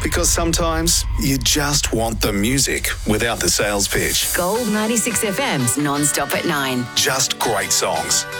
Because sometimes you just want the music without the sales pitch. Gold 96 FM's non-stop at 9. Just great songs.